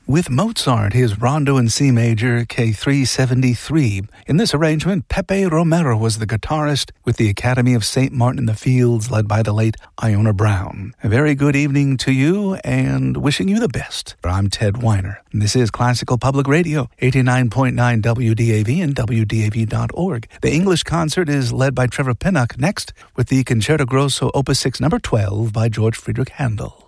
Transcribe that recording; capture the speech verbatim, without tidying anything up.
With Mozart, his Rondo in C major, K three seventy-three. In this arrangement, Pepe Romero was the guitarist with the Academy of Saint Martin in the Fields, led by the late Iona Brown. A very good evening to you, and wishing you the best. I'm Ted Weiner, and this is Classical Public Radio, eighty-nine point nine W D A V and W D A V dot org. The English concert is led by Trevor Pinnock, next with the Concerto Grosso Opus six number twelve by George Friedrich Handel.